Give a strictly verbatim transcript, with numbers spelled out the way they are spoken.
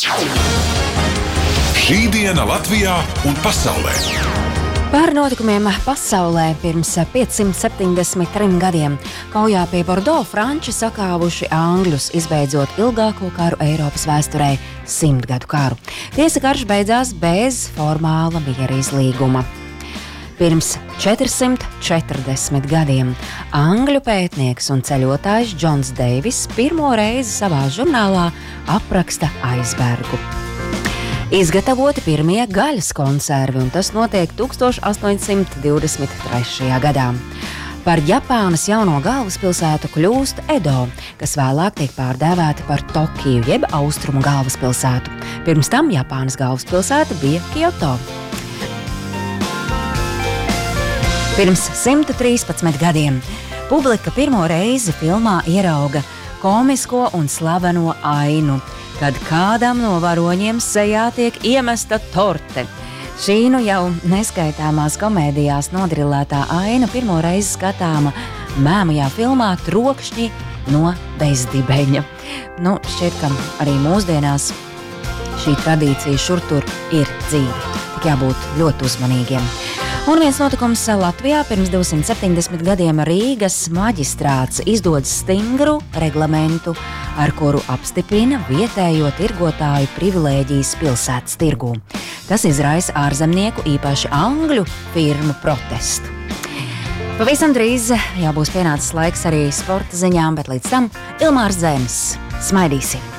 Šī diena Latvijā un pasaulē. Par notikumiem pasaulē pirms piecsimt septiņdesmit trim gadiem kaujā pie Bordo franči sakāvuši angļus, izbeidzot ilgāko karu Eiropas vēsturē – simtgadu karu. Tiesa karš beidzās bez formāla miera izlīguma. Pirms četrsimt četrdesmit gadiem angļu pētnieks un ceļotājs Džons Deivis pirmo reizi savā žurnālā apraksta aizbergu. Izgatavoti pirmie gaļas konservi, un tas notiek tūkstoš astoņsimt divdesmit trešajā gadā. Par Japānas jauno galvaspilsētu kļūst Edo, kas vēlāk tiek pārdēvēta par Tokiju, jeb austrumu galvaspilsētu. Pirms tam Japānas galvaspilsēta bija Kyoto. Pirms simt trīspadsmit gadiem publika pirmo reizi filmā ierauga komisko un slaveno ainu, kad kādam no varoņiem sejā tiek iemesta torte. Šī nu jau neskaitāmās komēdijās nodrillētā aina pirmo reizi skatāma mēmajā filmā Trokšņi no bezdibeņa. Nu, šķiet, ka arī mūsdienās šī tradīcija šur tur ir dzīva. Tik jābūt ļoti uzmanīgiem. Un viens notikums Latvijā pirms divsimt septiņdesmit gadiem Rīgas maģistrāts izdod stingru reglamentu, ar kuru apstiprina vietējo tirgotāju privilēģijas pilsētas tirgū. Tas izraisa ārzemnieku, īpaši angļu firmu protestu. Pavisam drīz jau būs pienācis laiks arī sporta ziņām, bet līdz tam Ilmārs Dzēnis. Smaidīsim!